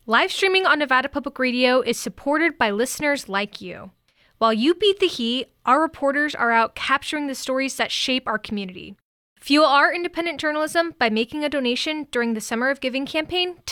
Live streaming on Nevada Public Radio is supported by listeners like you. While you beat the heat, our reporters are out capturing the stories that shape our community. Fuel our independent journalism by making a donation during the Summer of Giving campaign today.